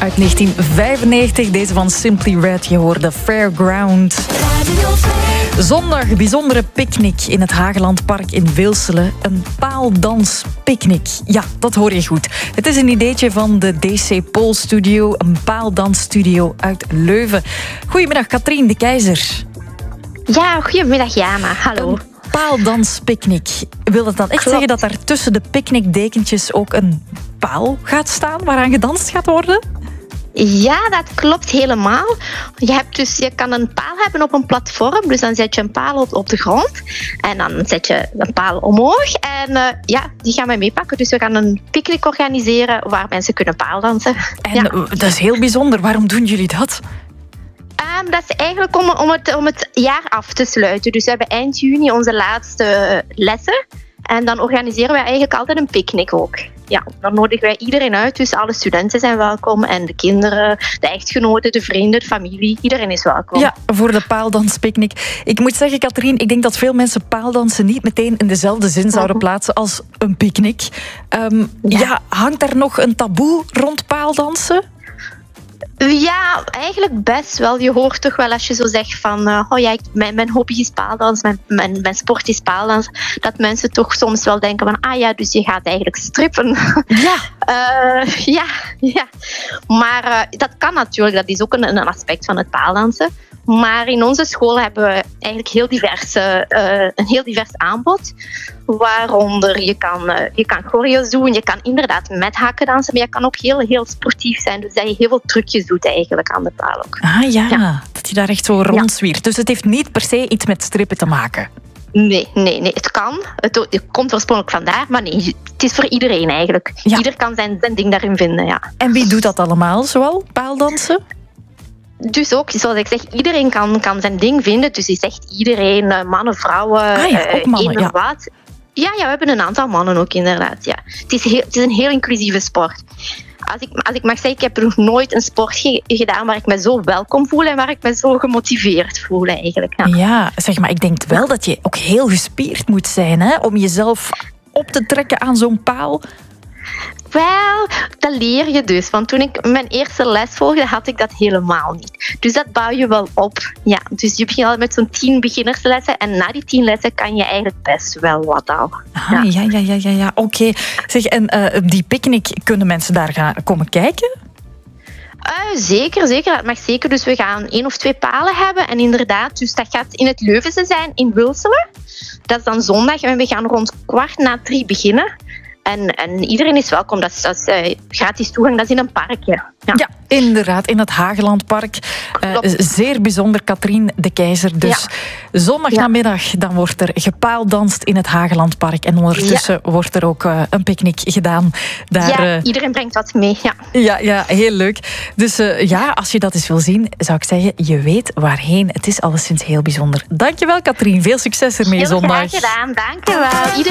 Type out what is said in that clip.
uit 1995. Deze van Simply Red. Je hoorde Fairground. Zondag bijzondere picknick in het Hagelandpark in Wilselen. Een paaldanspicknick. Ja, dat hoor je goed. Het is een ideetje van de DC Pole Studio, een paaldansstudio uit Leuven. Goedemiddag, Katrien de Keizer. Ja, goedemiddag Jana. Hallo. Een paaldanspicknick. Wil dat dan echt zeggen dat daar tussen de picknickdekentjes ook een paal gaat staan waaraan gedanst gaat worden? Ja, dat klopt helemaal. Je kan een paal hebben op een platform. Dus dan zet je een paal op de grond. En dan zet je een paal omhoog. En die gaan wij meepakken. Dus we gaan een picknick organiseren waar mensen kunnen paaldansen. En dat is heel bijzonder. Waarom doen jullie dat? Dat is eigenlijk om het jaar af te sluiten. Dus we hebben eind juni onze laatste lessen. En dan organiseren wij eigenlijk altijd een picknick ook. Ja, dan nodigen wij iedereen uit. Dus alle studenten zijn welkom. En de kinderen, de echtgenoten, de vrienden, de familie. Iedereen is welkom. Ja, voor de paaldanspicknick. Ik moet zeggen, Katrien, ik denk dat veel mensen paaldansen niet meteen in dezelfde zin zouden plaatsen als een picknick. Hangt er nog een taboe rond paaldansen? Ja, eigenlijk best wel. Je hoort toch wel als je zo zegt van... mijn hobby is paaldans, mijn sport is paaldans. Dat mensen toch soms wel denken van... dus je gaat eigenlijk strippen. Ja. Ja. Maar dat kan natuurlijk. Dat is ook een aspect van het paaldansen. Maar in onze school hebben we eigenlijk een heel divers aanbod. Waaronder je kan choreo's doen, je kan inderdaad met hakken dansen, maar je kan ook heel sportief zijn. Dus dat je heel veel trucjes doet eigenlijk aan de paal ook. Dat je daar echt zo rondzwiert. Dus het heeft niet per se iets met strippen te maken. Nee, het kan. Het komt oorspronkelijk vandaar, maar nee, het is voor iedereen eigenlijk. Ja. Ieder kan zijn ding daarin vinden, ja. En wie doet dat allemaal zoal, paaldansen? Dus ook, zoals ik zeg, iedereen kan zijn ding vinden. Dus is echt iedereen, mannen, vrouwen, ook mannen, wat. Ja, we hebben een aantal mannen ook inderdaad. Ja. Het is een heel inclusieve sport. Als ik mag zeggen, ik heb nog nooit een sport gedaan waar ik me zo welkom voel en waar ik me zo gemotiveerd voel eigenlijk. Ja, zeg maar, ik denk wel dat je ook heel gespierd moet zijn, hè, om jezelf op te trekken aan zo'n paal. Wel, dat leer je dus. Want toen ik mijn eerste les volgde, had ik dat helemaal niet. Dus dat bouw je wel op. Ja, dus je begint al met zo'n 10 beginnerslessen. En na die 10 lessen kan je eigenlijk best wel wat al. Ja. Oké. Zeg, en die picknick, kunnen mensen daar gaan komen kijken? Zeker. Dat mag zeker. Dus we gaan 1 of 2 palen hebben. En inderdaad, dus dat gaat in het Leuvense zijn, in Wilselen. Dat is dan zondag. En we gaan rond 2:15 beginnen. En iedereen is welkom. Dat is gratis toegang. Dat is in een parkje. Ja, inderdaad. In het Hagelandpark. Zeer bijzonder, Katrien de Keizer. Dus zondagnamiddag dan wordt er gepaaldanst in het Hagelandpark. En ondertussen wordt er ook een picknick gedaan. Daar, iedereen brengt wat mee. Ja, heel leuk. Dus als je dat eens wil zien, zou ik zeggen, je weet waarheen. Het is alleszins heel bijzonder. Dankjewel, Katrien. Veel succes ermee zondag. Heel graag gedaan. Dankjewel.